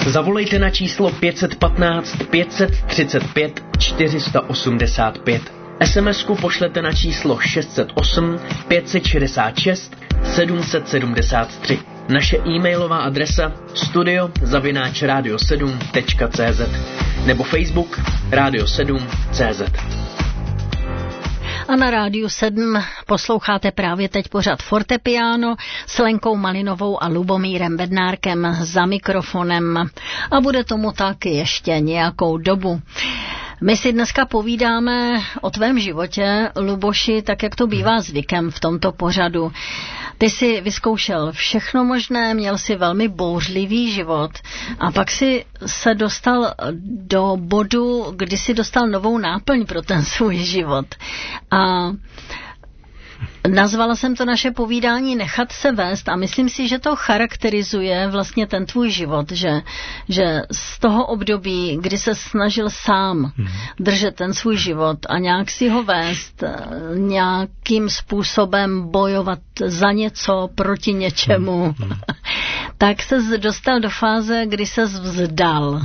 Zavolejte na číslo 515 535 485. SMS-ku pošlete na číslo 608 566 773. Naše e-mailová adresa studio@radio7.cz nebo Facebook Radio7.cz. A na Rádiu 7 posloucháte právě teď pořad Fortepiano s Lenkou Malinovou a Lubomírem Bednárkem za mikrofonem. A bude tomu tak ještě nějakou dobu. My si dneska povídáme o tvém životě, Luboši, tak jak to bývá zvykem v tomto pořadu. Ty jsi vyzkoušel všechno možné, měl si velmi bouřlivý život a pak si se dostal do bodu, kdy si dostal novou náplň pro ten svůj život. A nazvala jsem to naše povídání Nechat se vést a myslím si, že to charakterizuje vlastně ten tvůj život, že z toho období, kdy se snažil sám držet ten svůj život a nějak si ho vést, nějakým způsobem bojovat za něco, proti něčemu, tak se dostal do fáze, kdy se vzdal.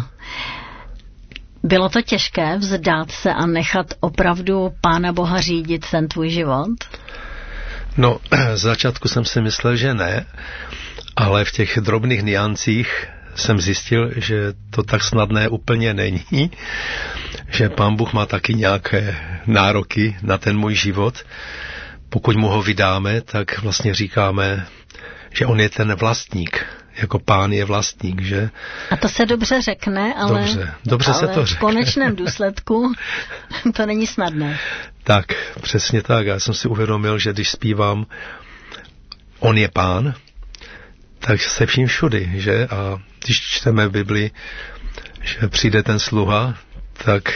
Bylo to těžké vzdát se a nechat opravdu Pána Boha řídit ten tvůj život? No, z začátku jsem si myslel, že ne, ale v těch drobných niancích jsem zjistil, že to tak snadné úplně není, že Pán Bůh má taky nějaké nároky na ten můj život. Pokud mu ho vydáme, tak vlastně říkáme, že on je ten vlastník, jako Pán je vlastník, že? A to se dobře řekne, ale se to řekne. V konečném důsledku to není snadné. Tak, přesně tak. Já jsem si uvědomil, že když zpívám On je Pán, tak se vším všudy, že? A když čteme v Bibli, že přijde ten sluha, tak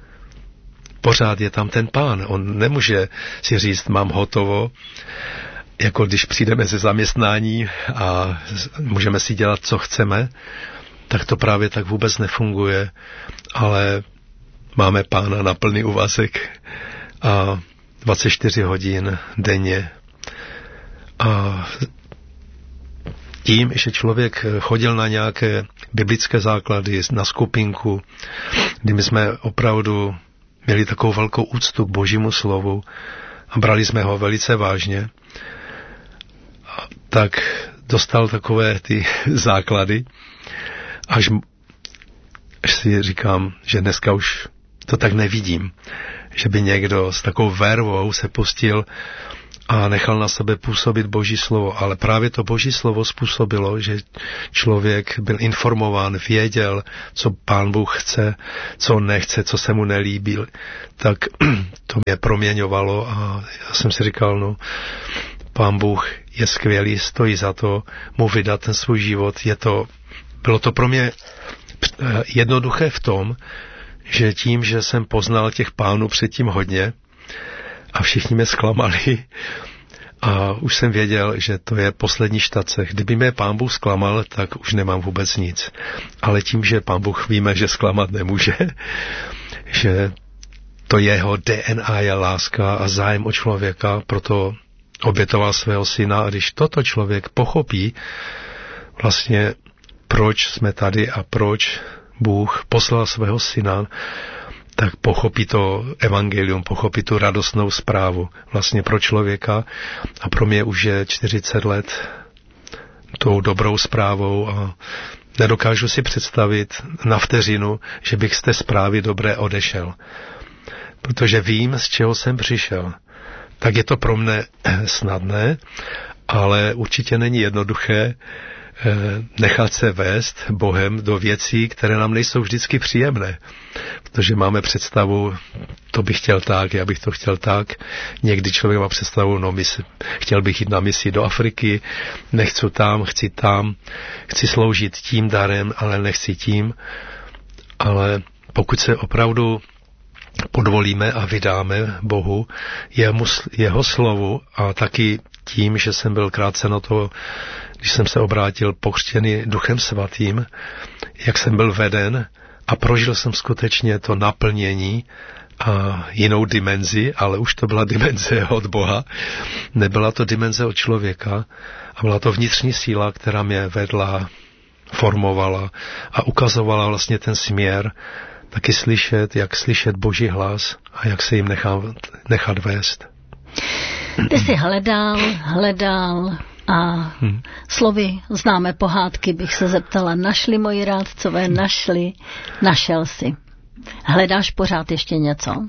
pořád je tam ten Pán. On nemůže si říct, mám hotovo, jako když přijdeme ze zaměstnání a můžeme si dělat, co chceme, tak to právě tak vůbec nefunguje, ale máme Pána na plný úvazek a 24 hodin denně. A tím, že člověk chodil na nějaké biblické základy, na skupinku, kdy my jsme opravdu měli takovou velkou úctu k Božímu slovu a brali jsme ho velice vážně, tak dostal takové ty základy, až si říkám, že dneska už to tak nevidím, že by někdo s takovou vervou se pustil a nechal na sebe působit Boží slovo. Ale právě to Boží slovo způsobilo, že člověk byl informován, věděl, co Pán Bůh chce, co nechce, co se mu nelíbí. Tak to mě proměňovalo a já jsem si říkal, no, Pán Bůh je skvělý, stojí za to mu vydat ten svůj život. Bylo to pro mě jednoduché v tom, že tím, že jsem poznal těch pánů předtím hodně a všichni mě zklamali a už jsem věděl, že to je poslední štace. Kdyby mě Pán Bůh zklamal, tak už nemám vůbec nic. Ale tím, že Pán Bůh víme, že zklamat nemůže, že to jeho DNA je láska a zájem o člověka, proto obětoval svého syna a když toto člověk pochopí, vlastně proč jsme tady a proč Bůh poslal svého syna, tak pochopí to evangelium, pochopí tu radostnou zprávu vlastně pro člověka a pro mě už je 40 let tou dobrou zprávou a nedokážu si představit na vteřinu, že bych z té zprávy dobré odešel. Protože vím, z čeho jsem přišel. Tak je to pro mne snadné, ale určitě není jednoduché nechat se vést Bohem do věcí, které nám nejsou vždycky příjemné. Protože máme představu, to bych chtěl tak, já bych to chtěl tak. Někdy člověk má představu, chtěl bych jít na misi do Afriky, nechci tam, chci sloužit tím darem, ale nechci tím. Ale pokud se opravdu podvolíme a vydáme Bohu, jeho slovu a taky tím, že jsem byl krátce na to, když jsem se obrátil pokřtěný Duchem Svatým, jak jsem byl veden a prožil jsem skutečně to naplnění a jinou dimenzi, ale už to byla dimenze od Boha, nebyla to dimenze od člověka a byla to vnitřní síla, která mě vedla formovala a ukazovala vlastně ten směr, taky slyšet, jak slyšet Boží hlas a jak se jim nechat vést. Ty jsi hledal a slovy známé pohádky bych se zeptala, našli moji rádcové, našel jsi. Hledáš pořád ještě něco?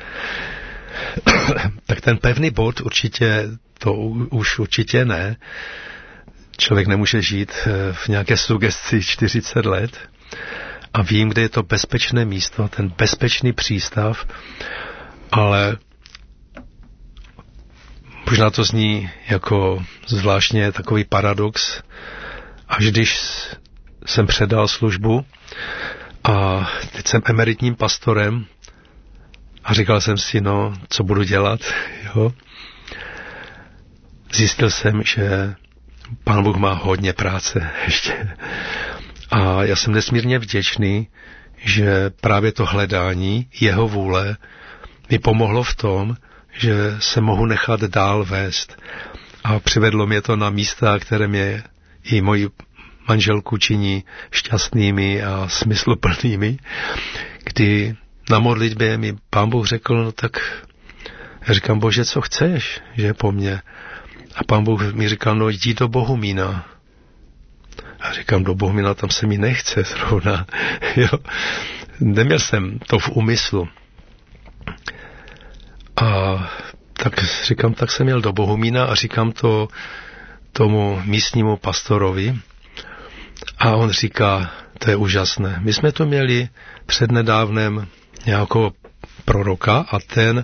Tak ten pevný bod určitě, to už určitě ne. Člověk nemůže žít v nějaké sugesti 40 let a vím, kde je to bezpečné místo, ten bezpečný přístav, ale možná to zní jako zvláštně takový paradox, až když jsem předal službu a teď jsem emeritním pastorem a říkal jsem si, no, co budu dělat, jo. Zjistil jsem, že Pán Bůh má hodně práce ještě. A já jsem nesmírně vděčný, že právě to hledání jeho vůle mi pomohlo v tom, že se mohu nechat dál vést. A přivedlo mě to na místa, které mě i moji manželku činí šťastnými a smysluplnými, kdy na modlitbě mi Pán Bůh řekl, no tak já říkám, Bože, co chceš, že je po mně? A Pán Bůh mi říkal, no jdi do Bohumína. A říkám, do Bohumína, tam se mi nechce zrovna. Jo. Neměl jsem to v úmyslu. A tak říkám, tak jsem jel do Bohumína a říkám to tomu místnímu pastorovi. A on říká, to je úžasné. My jsme tu měli přednedávnem nějakého proroka a ten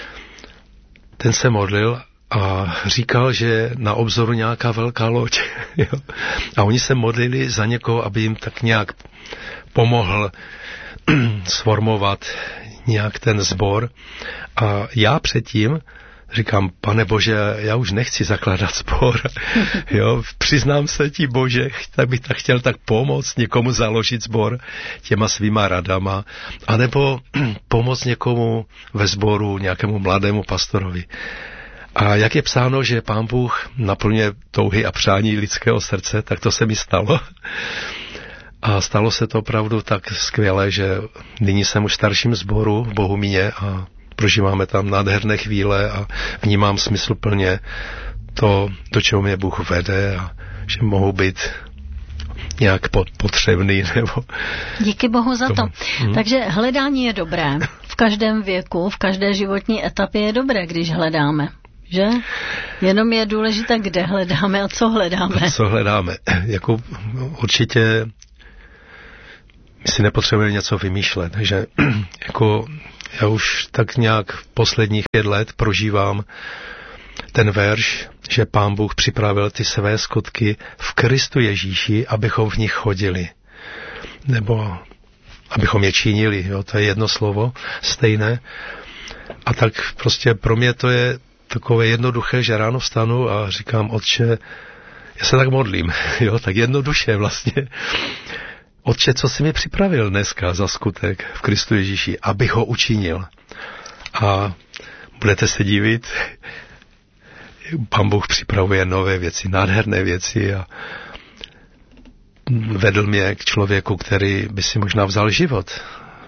se modlil a říkal, že na obzoru nějaká velká loď. Jo? A oni se modlili za někoho, aby jim tak nějak pomohl sformovat nějak ten sbor. A já předtím říkám, Pane Bože, já už nechci zakládat sbor. Jo, přiznám se ti, Bože, tak bych tak chtěl tak pomoct někomu založit sbor těma svýma radama, anebo pomoct někomu ve sboru, nějakému mladému pastorovi. A jak je psáno, že Pán Bůh naplňuje touhy a přání lidského srdce, tak to se mi stalo. A stalo se to opravdu tak skvěle, že nyní jsem už v starším sboru v Bohumíně a prožíváme tam nádherné chvíle a vnímám smysluplně to, do čeho mě Bůh vede a že mohu být nějak potřebný. Nebo díky Bohu za to. Takže hledání je dobré. V každém věku, v každé životní etapě je dobré, když hledáme. Že? Jenom je důležité, kde hledáme a co hledáme. A co hledáme. Jako určitě my si nepotřebujeme něco vymýšlet. Že jako já už tak nějak posledních 5 let prožívám ten verš, že Pán Bůh připravil ty své skutky v Kristu Ježíši, abychom v nich chodili. Nebo abychom je činili. Jo? To je jedno slovo, stejné. A tak prostě pro mě to je takové jednoduché, že ráno vstanu a říkám, Otče, já se tak modlím, jo, tak jednoduše vlastně. Otče, co jsi mi připravil dneska za skutek v Kristu Ježíši, abych ho učinil. A budete se divit, Pán Bůh připravuje nové věci, nádherné věci a vedl mě k člověku, který by si možná vzal život.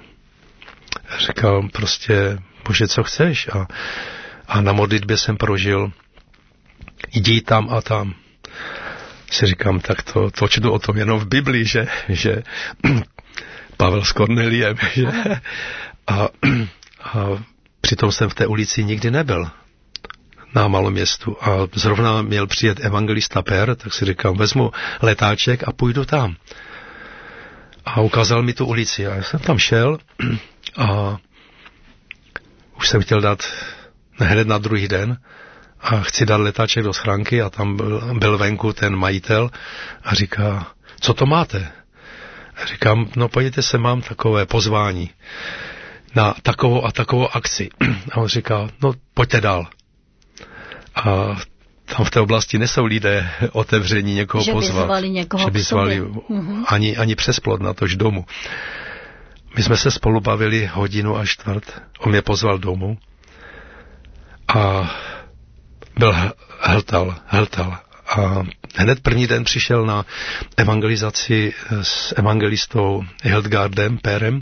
Říkal prostě, Bože, co chceš? A na modlitbě jsem prožil, jdi tam a tam. Si říkám, tak to čtu o tom jenom v Biblii, že Pavel s Korneliem, že? A přitom jsem v té ulici nikdy nebyl na malom městu. A zrovna měl přijet evangelista Per, tak si říkám, vezmu letáček a půjdu tam. A ukázal mi tu ulici. A já jsem tam šel a už jsem chtěl dát hned na druhý den a chci dát letáček do schránky a tam byl venku ten majitel a říká, co to máte? A říkám, no pojďte se, mám takové pozvání na takovou a takovou akci. A on říká, no pojďte dál. A tam v té oblasti nejsou lidé otevření někoho že pozvat. Že by zvali ani přes plot na tož domu. My jsme se spolu bavili 1:15. On mě pozval domů a byl hltal. A hned první den přišel na evangelizaci s evangelistou Hildgardem Pérem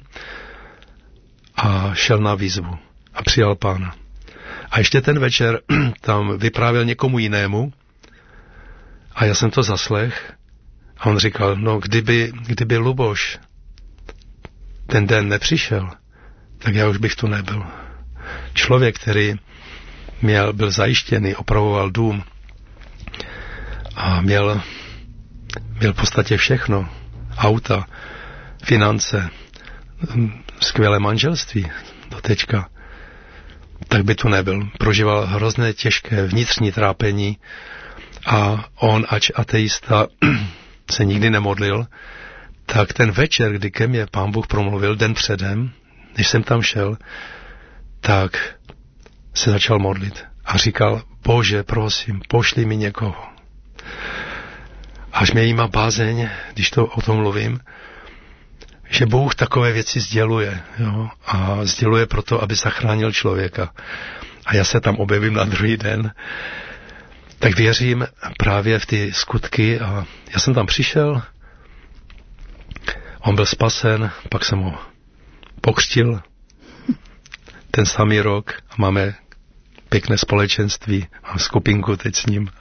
a šel na výzvu a přijal Pána. A ještě ten večer tam vyprávěl někomu jinému a já jsem to zaslech a on říkal, no kdyby Luboš ten den nepřišel, tak já už bych tu nebyl. Člověk, který byl zajištěný, opravoval dům a měl v podstatě všechno. Auta, finance, skvělé manželství do teďka, tak by tu nebyl. Prožíval hrozné těžké vnitřní trápení a on, ač ateista, se nikdy nemodlil, tak ten večer, kdy ke mně Pán Bůh promluvil den předem, než jsem tam šel, tak se začal modlit a říkal, Bože, prosím, pošli mi někoho. Až mě jíma bázeň, když to o tom mluvím, že Bůh takové věci sděluje. Jo? A sděluje proto, aby zachránil člověka. A já se tam objevím na druhý den. Tak věřím právě v ty skutky a já jsem tam přišel, on byl spasen, pak jsem ho pokřtil ten samý rok a máme pěkné společenství, mám skupinku teď s ním.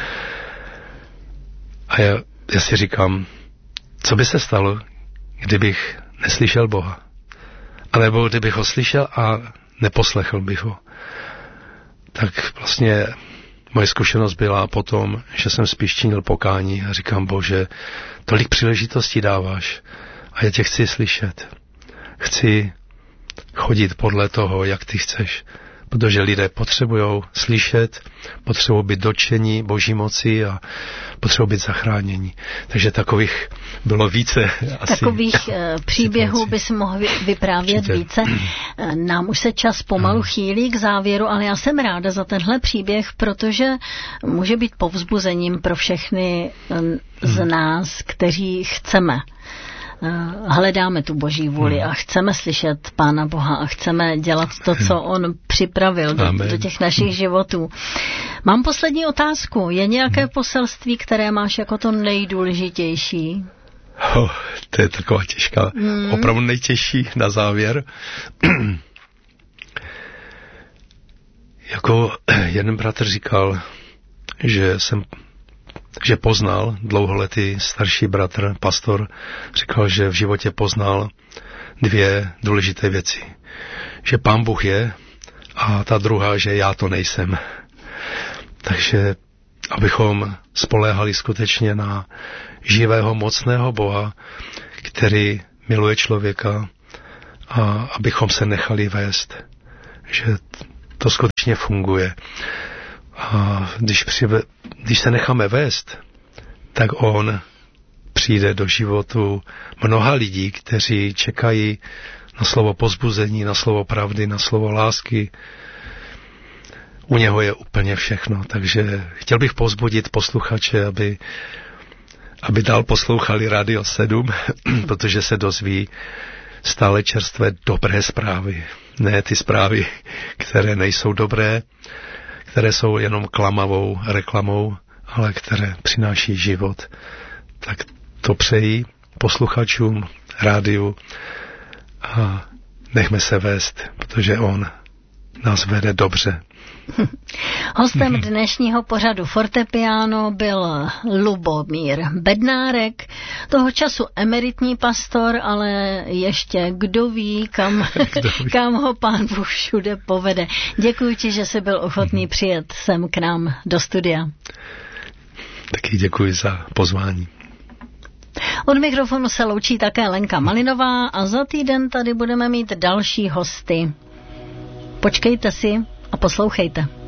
A já si říkám, co by se stalo, kdybych neslyšel Boha? A nebo kdybych ho slyšel a neposlechl bych ho? Tak vlastně moje zkušenost byla potom, že jsem spíš činil pokání a říkám, Bože, tolik příležitostí dáváš a já tě chci slyšet. Chci chodit podle toho, jak ty chceš. Protože lidé potřebují slyšet, potřebují být dotčení Boží moci a potřebují být zachráněni. Takže takových bylo více. Takových příběhů bys mohl vyprávět určitě více. Nám už se čas pomalu chýlí k závěru, ale já jsem ráda za tenhle příběh, protože může být povzbuzením pro všechny z nás, kteří chceme. Hledáme tu Boží vůli a chceme slyšet Pána Boha a chceme dělat to, co On připravil do těch našich životů. Mám poslední otázku. Je nějaké poselství, které máš jako to nejdůležitější? To je taková těžká, opravdu nejtěžší na závěr. Jako jeden bratr říkal, že poznal, dlouholetý starší bratr, pastor, říkal, že v životě poznal 2 důležité věci. Že Pán Bůh je a ta druhá, že já to nejsem. Takže abychom spoléhali skutečně na živého, mocného Boha, který miluje člověka a abychom se nechali vést. Že to skutečně funguje. A když se necháme vést, tak on přijde do životu mnoha lidí, kteří čekají na slovo povzbuzení, na slovo pravdy, na slovo lásky. U něho je úplně všechno, takže chtěl bych povzbudit posluchače, aby dál poslouchali Radio 7, protože se dozví stále čerstvé dobré zprávy. Ne ty zprávy, které nejsou dobré, které jsou jenom klamavou reklamou, ale které přináší život. Tak to přeji posluchačům rádiu a nechme se vést, protože on nás vede dobře. Hostem dnešního pořadu Fortepiano byl Lubomír Bednárek, toho času emeritní pastor, ale ještě kdo ví, kam ho Pán Bůh všude povede. Děkuji ti, že jsi byl ochotný přijet sem k nám do studia. Taky děkuji za pozvání. Od mikrofonu se loučí také Lenka Malinová a za týden tady budeme mít další hosty. Počkejte si a poslouchejte.